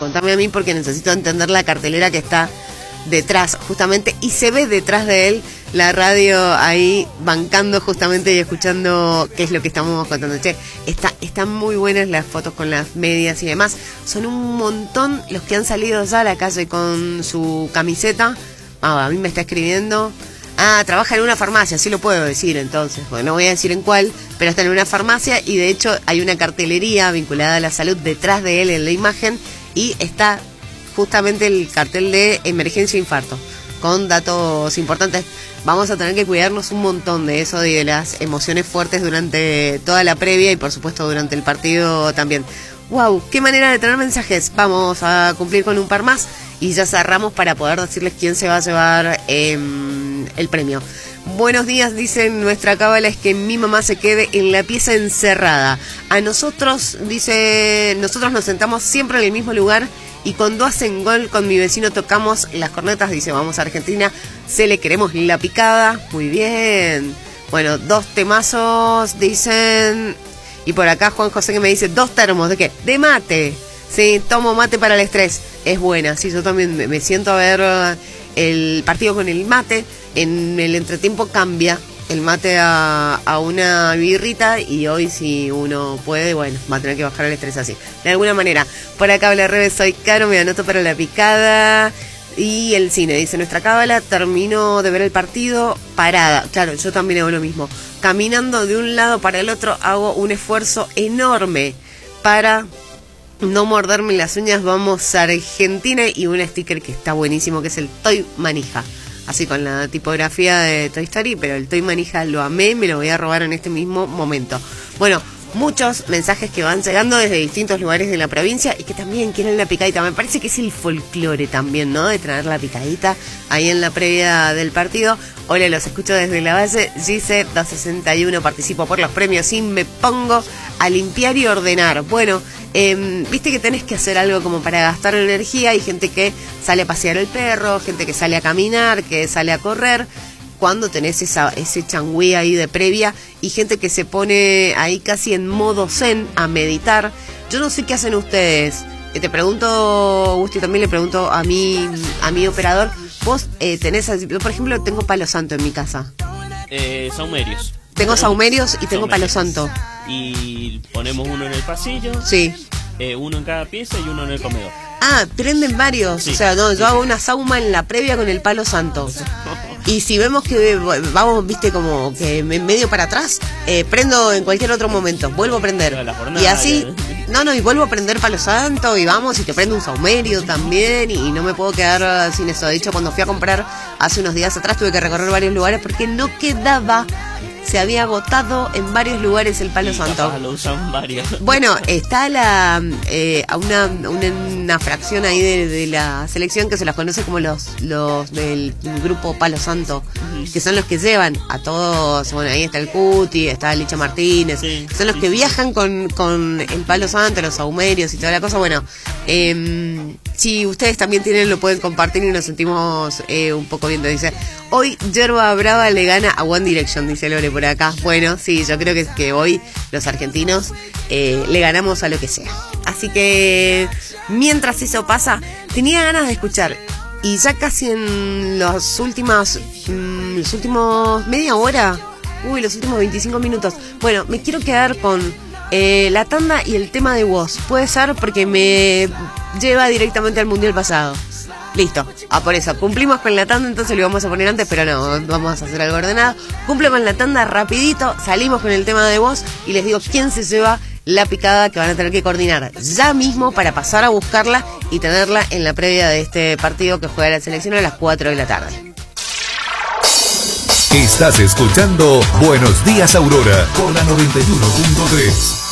contame a mí porque necesito entender la cartelera que está detrás, justamente, y se ve detrás de él la radio ahí bancando justamente y escuchando qué es lo que estamos contando. Che, están muy buenas las fotos con las medias y demás. Son un montón los que han salido ya a la calle con su camiseta. A mí me está escribiendo. Trabaja en una farmacia, sí lo puedo decir entonces. Bueno, no voy a decir en cuál, pero está en una farmacia y de hecho hay una cartelería vinculada a la salud detrás de él en la imagen y está justamente el cartel de emergencia infarto, con datos importantes. Vamos a tener que cuidarnos un montón de eso y de las emociones fuertes durante toda la previa y por supuesto durante el partido también. ¡Wow! ¡Qué manera de tener mensajes! Vamos a cumplir con un par más y ya cerramos para poder decirles quién se va a llevar el premio. Buenos días, dicen, nuestra cábala es que mi mamá se quede en la pieza encerrada. A nosotros, dice, nosotros nos sentamos siempre en el mismo lugar y cuando hacen gol con mi vecino tocamos las cornetas, dice, vamos a Argentina, se le queremos la picada. Muy bien. Bueno, 2 temazos, dicen, y por acá Juan José que me dice, 2 termos, ¿de qué? De mate. Sí, tomo mate para el estrés. Es buena, sí, yo también me siento a ver el partido con el mate. En el entretiempo cambia el mate a una birrita y hoy si uno puede, bueno, va a tener que bajar el estrés así, de alguna manera. Por acá habla Rebe, soy Caro, me anoto para la picada. Y el cine, dice nuestra cábala, termino de ver el partido parada. Claro, yo también hago lo mismo. Caminando de un lado para el otro hago un esfuerzo enorme para no morderme las uñas. Vamos a Argentina y un sticker que está buenísimo, que es el Toy Manija. Así con la tipografía de Toy Story, pero el Toy Manija lo amé, me lo voy a robar en este mismo momento. Bueno, muchos mensajes que van llegando desde distintos lugares de la provincia y que también quieren la picadita. Me parece que es el folclore también, ¿no? De traer la picadita ahí en la previa del partido. Hola, los escucho desde la base. Gise 261, participo por los premios y me pongo a limpiar y ordenar. Bueno, viste que tenés que hacer algo como para gastar energía. Hay gente que sale a pasear el perro, gente que sale a caminar, que sale a correr. Cuando tenés ese changüí ahí de previa y gente que se pone ahí casi en modo zen a meditar. Yo no sé qué hacen ustedes. Te pregunto, Gusti, también le pregunto a mi operador. Vos tenés, yo por ejemplo tengo palo santo en mi casa. Saumerios. Tengo saumerios y tengo palo santo. Y ponemos uno en el pasillo. Sí. Uno en cada pieza y uno en el comedor. Prenden varios. Sí. O sea, no, yo hago una sauma en la previa con el palo santo. Y si vemos que vamos, viste, como que medio para atrás, prendo en cualquier otro momento, vuelvo a prender. Y así, y vuelvo a prender palo santo y vamos, y te prendo un saumerio también, y no me puedo quedar sin eso. De hecho, cuando fui a comprar hace unos días atrás, tuve que recorrer varios lugares porque no quedaba. Se había agotado en varios lugares el palo santo. Lo usan varios. Bueno, está una fracción ahí de la selección que se las conoce como los del grupo Palo Santo, que son los que llevan a todos. Bueno, ahí está el Cuti, está Licha Martínez, son los que viajan con el Palo Santo, los saumerios y toda la cosa. Bueno, si ustedes también tienen, lo pueden compartir y nos sentimos un poco bien. Dice, hoy Yerba Brava le gana a One Direction, dice Lore por acá. Bueno, sí, yo creo que hoy los argentinos le ganamos a lo que sea. Así que mientras eso pasa, tenía ganas de escuchar, y ya casi en los últimos media hora, los últimos 25 minutos, bueno, me quiero quedar con la tanda y el tema de Woz. Puede ser porque me lleva directamente al mundial pasado. Listo, por eso, cumplimos con la tanda, entonces lo íbamos a poner antes, pero no, vamos a hacer algo ordenado. Cumple con la tanda rapidito, salimos con el tema de Woz y les digo quién se lleva la picada que van a tener que coordinar ya mismo para pasar a buscarla y tenerla en la previa de este partido que juega la selección a las 4 de la tarde. Estás escuchando Buenos Días Aurora por la 91.3.